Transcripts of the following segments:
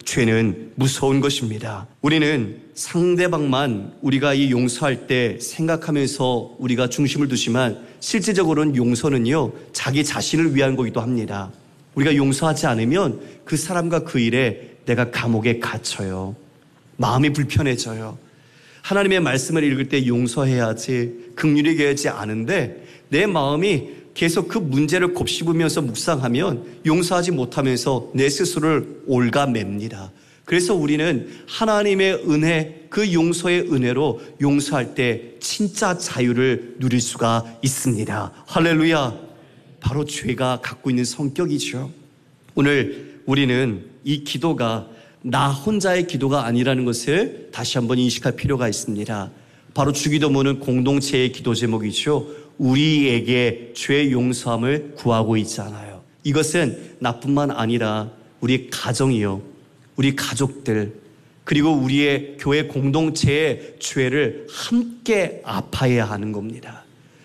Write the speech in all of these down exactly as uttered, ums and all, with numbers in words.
죄는 무서운 것입니다. 우리는 상대방만 우리가 이 용서할 때 생각하면서 우리가 중심을 두지만 실제적으로는 용서는요, 자기 자신을 위한 거기도 합니다. 우리가 용서하지 않으면 그 사람과 그 일에 내가 감옥에 갇혀요. 마음이 불편해져요. 하나님의 말씀을 읽을 때 용서해야지, 긍휼히 여겨야지 않은데 내 마음이 계속 그 문제를 곱씹으면서 묵상하면 용서하지 못하면서 내 스스로를 올가맵니다. 그래서 우리는 하나님의 은혜, 그 용서의 은혜로 용서할 때 진짜 자유를 누릴 수가 있습니다. 할렐루야. 바로 죄가 갖고 있는 성격이죠. 오늘 우리는 이 기도가 나 혼자의 기도가 아니라는 것을 다시 한번 인식할 필요가 있습니다. 바로 주기도문은 공동체의 기도 제목이죠. 우리에게 죄 용서함을 구하고 있잖아요. 이것은 나뿐만 아니라 우리 가정이요, 우리 가족들, 그리고 우리의 교회 공동체의 죄를 함께 아파해야 하는 겁니다.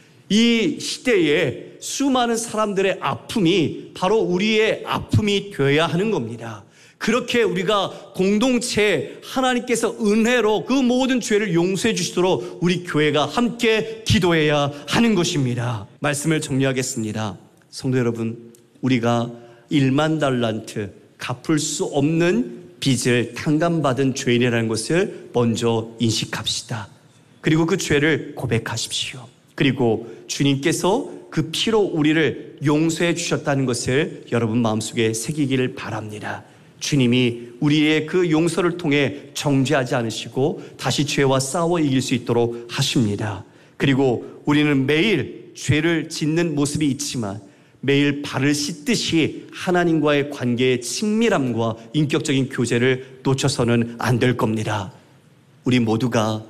이 시대에 수많은 사람들의 아픔이 바로 우리의 아픔이 되어야 하는 겁니다. 그렇게 우리가 공동체 하나님께서 은혜로 그 모든 죄를 용서해 주시도록 우리 교회가 함께 기도해야 하는 것입니다. 말씀을 정리하겠습니다. 성도 여러분, 우리가 일만 달란트 갚을 수 없는 빚을 탕감받은 죄인이라는 것을 먼저 인식합시다. 그리고 그 죄를 고백하십시오. 그리고 주님께서 그 피로 우리를 용서해 주셨다는 것을 여러분 마음속에 새기기를 바랍니다. 주님이 우리의 그 용서를 통해 정죄하지 않으시고 다시 죄와 싸워 이길 수 있도록 하십니다. 그리고 우리는 매일 죄를 짓는 모습이 있지만 매일 발을 씻듯이 하나님과의 관계의 친밀함과 인격적인 교제를 놓쳐서는 안 될 겁니다. 우리 모두가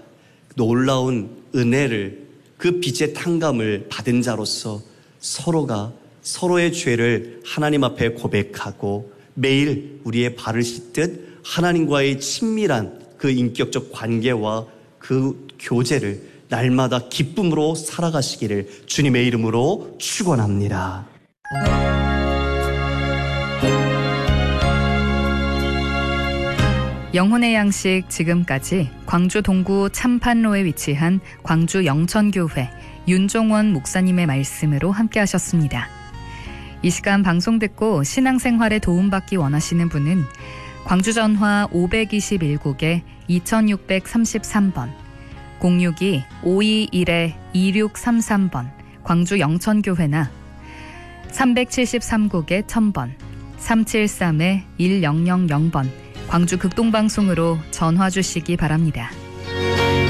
놀라운 은혜를, 그 빚의 탕감을 받은 자로서 서로가 서로의 죄를 하나님 앞에 고백하고 매일 우리의 발을 씻듯 하나님과의 친밀한 그 인격적 관계와 그 교제를 날마다 기쁨으로 살아가시기를 주님의 이름으로 축원합니다. 영혼의 양식, 지금까지 광주 동구 참판로에 위치한 광주 영천교회 윤종원 목사님의 말씀으로 함께 하셨습니다. 이 시간 방송 듣고 신앙생활에 도움받기 원하시는 분은 광주 전화 오백이십일 국에 이육삼삼 번, 공육이 오이일 이육삼삼 번 광주 영천교회나 삼백칠십삼 국에 천 번, 삼칠삼 일공공공 번 광주 극동방송으로 전화 주시기 바랍니다.